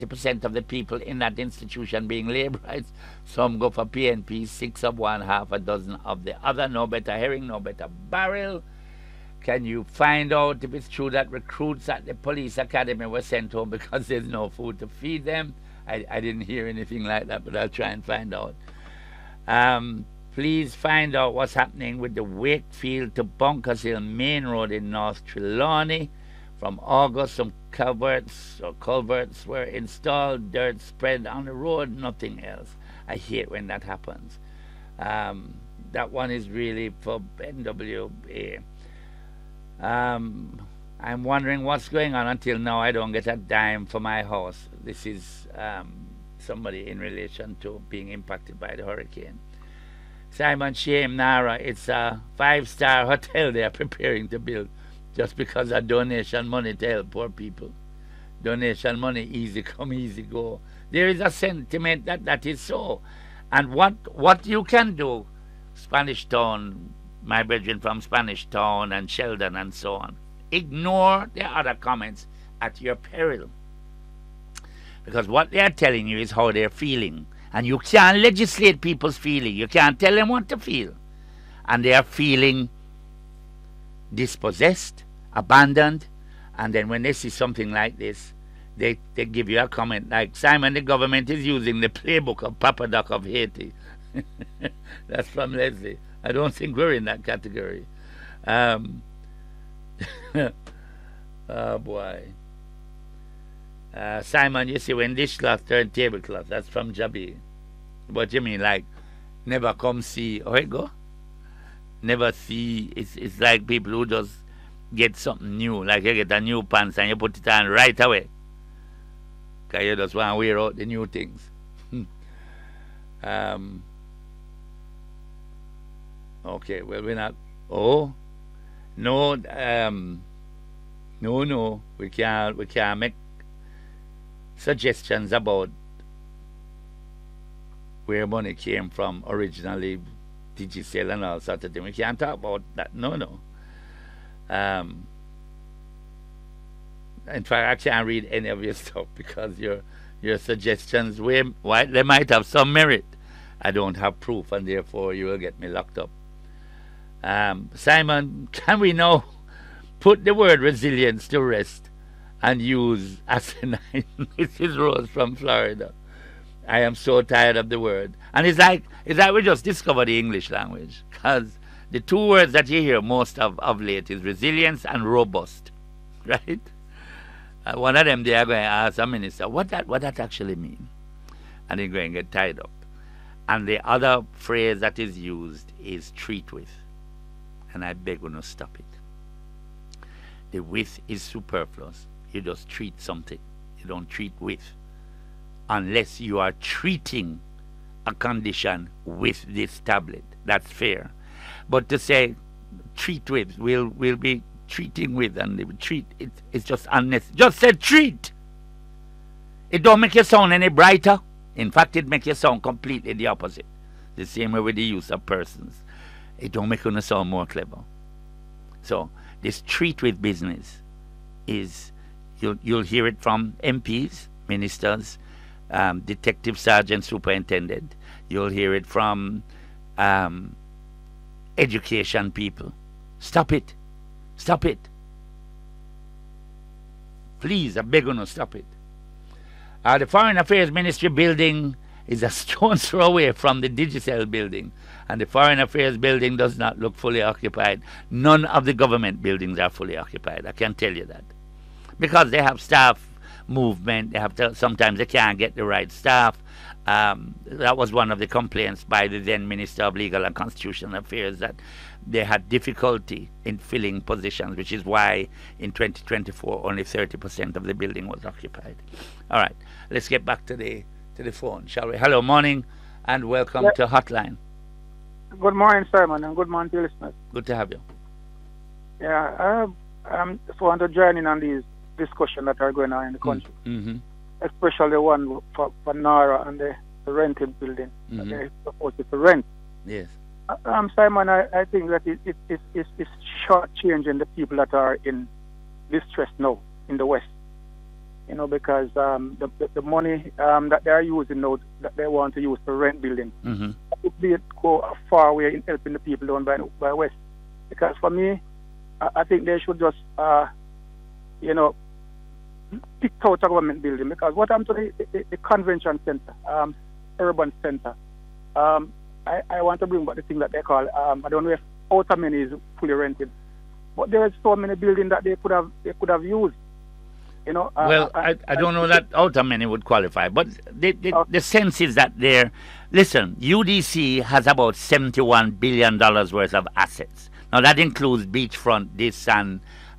90% of the people in that institution being laborers. Some go for PNP, 6 of one, half a dozen of the other. No better herring, no better barrel. Can you find out if it's true that recruits at the police academy were sent home because there's no food to feed them? I didn't hear anything like that, but I'll try and find out. Please find out what's happening with the Wakefield to Bunkers Hill main road in North Trelawney. From August, some culverts were installed, dirt spread on the road, nothing else. I hate when that happens. That one is really for NWA. I'm wondering what's going on. Until now, I don't get a dime for my house. This is somebody in relation to being impacted by the hurricane. Simon Shame Nara, it's a 5-star hotel they are preparing to build just because of donation money to help poor people. Donation money, easy come, easy go. There is a sentiment that is so. And what you can do, Spanish Town, my brethren from Spanish Town and Sheldon and so on, ignore the other comments at your peril. Because what they are telling you is how they're feeling. And you can't legislate people's feeling. You can't tell them what to feel. And they are feeling dispossessed, abandoned, and then when they see something like this, they give you a comment like, Simon, the government is using the playbook of Papa Doc of Haiti. That's from Leslie. I don't think we're in that category. Oh boy. Simon, you see, when dishcloth turn tablecloth, that's from Jabi. What you mean, like, never come see, oh, it go? Never see, it's like people who just get something new, like you get a new pants and you put it on right away. Because you just want to wear out the new things. Okay, well, we're not, oh, no, no, we can't make suggestions about where money came from originally, Digicel and all sorts of things. We can't talk about that. No. In fact, I can't read any of your stuff because your suggestions, they might have some merit. I don't have proof, and therefore you will get me locked up. Simon, can we now put the word resilience to rest and use asinine? This is Rose from Florida. I am so tired of the word. And it's like we just discovered the English language, because the two words that you hear most of late is resilience and robust, right? One of them, they are going to ask a minister, what that actually mean? And they're going to get tied up. And the other phrase that is used is treat with. And I beg you to stop it. The with is superfluous. You just treat something. You don't treat with. Unless you are treating a condition with this tablet. That's fair. But to say treat with, we'll be treating with, and they will treat, it's just unnecessary. Just say treat. It don't make you sound any brighter. In fact, it makes you sound completely the opposite. The same way with the use of persons. It don't make you sound more clever. So this treat with business is, you'll hear it from MPs, ministers, detective sergeant, superintendent. You'll hear it from education people. Stop it. Stop it. Please, I beg you to stop it. The Foreign Affairs Ministry building is a stone's throw away from the Digicel building. And the Foreign Affairs building does not look fully occupied. None of the government buildings are fully occupied. I can tell you that. Because they have staff movement. They have sometimes they can't get the right staff. That was one of the complaints by the then Minister of Legal and Constitutional Affairs, that they had difficulty in filling positions, which is why in 2024 only 30% of the building was occupied. All right, let's get back to the phone, shall we? Hello, morning, and welcome to Hotline. Good morning, Simon, and good morning to your listeners. Good to have you. Yeah, I just want to join in on these discussions that are going on in the country, especially the one for Nara and the rented building that they're supposed to rent. Yes. Simon, I think that it's shortchanging the people that are in distress now in the West. because the money that they are using now, that they want to use to rent buildings, would be go a far way in helping the people down by West. Because for me, I think they should just, pick out a government building. Because what happened to the convention center, urban center, I want to bring back the thing that they call, I don't know if outer many is fully rented, but there are so many buildings that they could have used. Well, I don't know that outer many would qualify, but the sense is that listen, UDC has about $71 billion worth of assets. Now that includes beachfront, this and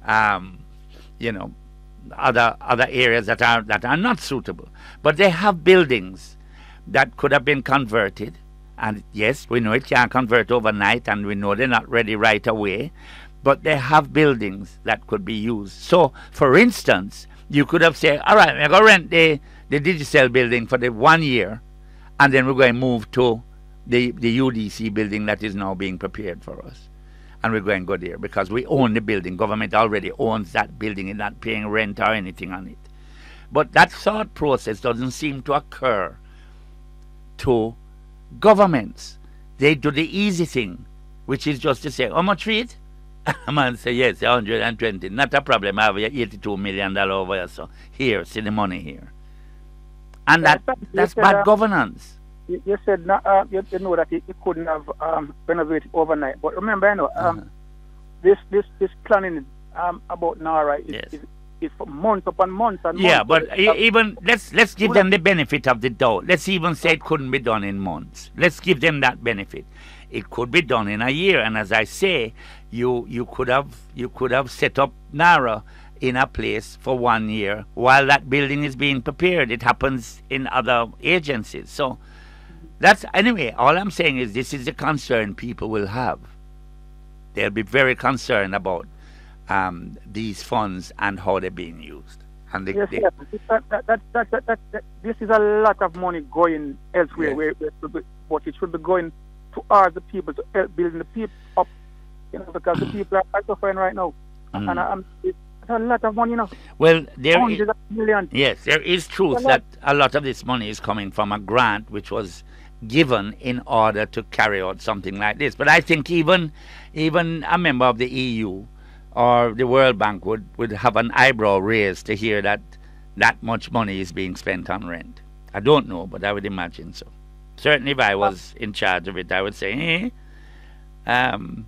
other areas that are not suitable. But they have buildings that could have been converted. And yes, we know it can't convert overnight, and we know they're not ready right away. But they have buildings that could be used. So, for instance, you could have said, all right, we're going to rent the Digicel building for the 1 year, and then we're going to move to the UDC building that is now being prepared for us. And we're going to go there because we own the building. Government already owns that building and not paying rent or anything on it. But that thought process doesn't seem to occur to governments. They do the easy thing, which is just to say, how much for it? A man say, yes, 120. Not a problem. I have $82 million over here. So here, see the money here. And that's bad governance. You said you know that it couldn't have renovated overnight. But remember, this planning about NARA is for months upon months and months. Yeah, but even let's give them the benefit of the doubt. Let's even say it couldn't be done in months. Let's give them that benefit. It could be done in a year, and as I say, you could have set up NARA in a place for 1 year while that building is being prepared. It happens in other agencies. So that's anyway. All I'm saying is this is the concern people will have. They'll be very concerned about these funds and how they're being used. And this is a lot of money going elsewhere, but it should be going to the people to help building the people up, because the people are suffering right now, and it's a lot of money, Well, yes, there is truth that a lot of this money is coming from a grant which was given in order to carry out something like this. But I think even a member of the EU or the World Bank would have an eyebrow raised to hear that much money is being spent on rent. I don't know, but I would imagine so. Certainly if I was in charge of it, I would say, and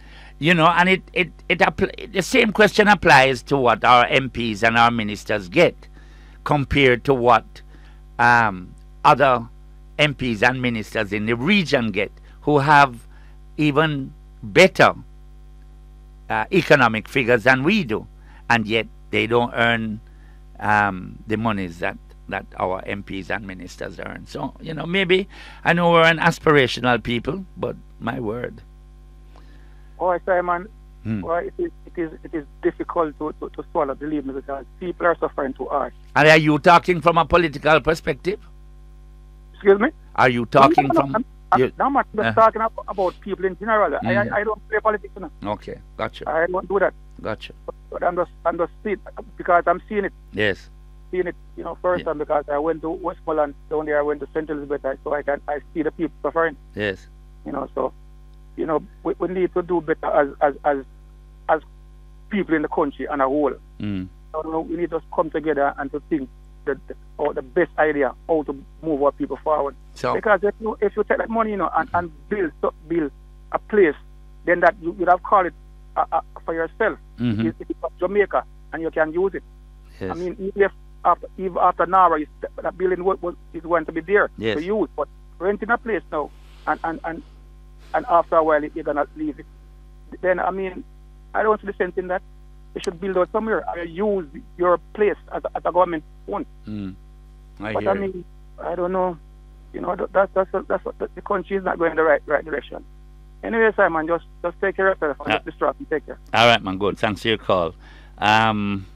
the same question applies to what our MPs and our ministers get compared to what other MPs and ministers in the region get, who have even better economic figures than we do, and yet they don't earn the monies that our MPs and ministers earn. So, maybe, I know we're an aspirational people, but my word. Oh, Simon, well, it is difficult to swallow, believe me, because people are suffering too hard. And are you talking from a political perspective? Excuse me? Are you talking from... I'm not just talking about people in general. I don't play politics. Okay, gotcha. I don't do that. Gotcha. But I'm just seeing, because I'm seeing it. Yes. Seeing it, first time, because I went to Westmoreland, down there I went to St. Elizabeth, so I see the people suffering. Yes. So, we need to do better as people in the country and a whole. So, we need to come together and to think the best idea how to move our people forward. So, because if you take that money, and build a place, then that you would have called it for yourself. It's Jamaica, and you can use it. Yes. I mean, even after NARA, that building is going to be there to use. But renting a place now, and after a while you're gonna leave it. Then I mean, I don't see the sense in that. You should build out somewhere and use your place as a government own. But I mean, I don't know. That's what the country is not going in the right direction. Anyway, Simon, just take care of yourself. Just distract and take care. All right, man. Good. Thanks for your call.